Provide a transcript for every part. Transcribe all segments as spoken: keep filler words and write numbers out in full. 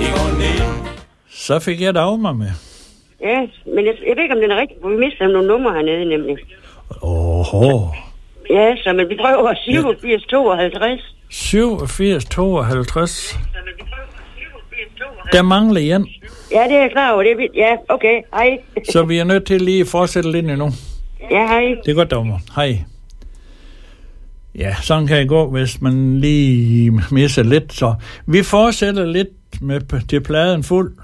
Så fik jeg Dagmar med. Ja, men jeg, jeg ved ikke, om den er rigtig, for vi mister nogle numre hernede, nemlig. Åh. Ja, så men vi prøver syvogfirs tooghalvtreds. syvogfirs tooghalvtreds. Der mangler en. Ja, det er jeg klar over. Det er, ja, okay. Hej. Så vi er nødt til lige at fortsætte lidt endnu. Ja, hej. Det er godt, Dagmar. Hej. Ja, sådan kan det gå, hvis man lige misser lidt. Så vi fortsætter lidt med til pladen fuld.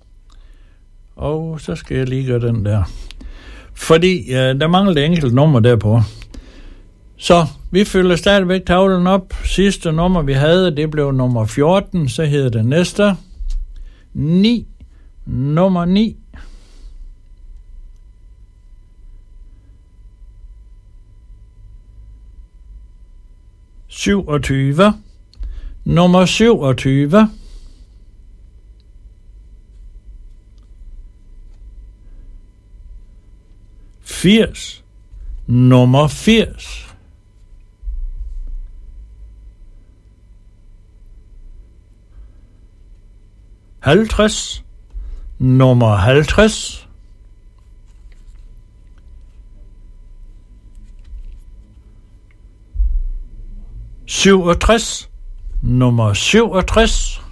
Og så skal jeg lige gøre den der. Fordi ja, der mangler et enkelt nummer derpå. Så vi fylder stadigvæk tavlen op. Sidste nummer vi havde, det blev nummer fjorten. Så hedder det næste ni. Nummer ni. syvogtyve. Nummer syvogtyve. firs. Nummer firs. halvtreds. Nummer halvtreds. syvogtres. Nummer syvogtres.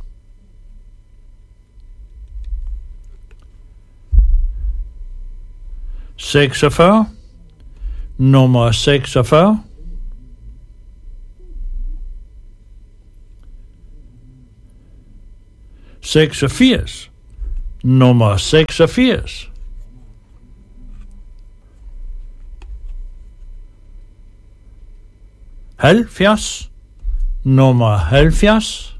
seksogfyrre. Nummer seksogfyrre. seksogfirs. Nummer seksogfirs. halvfjerds. Nummer halvfjerds.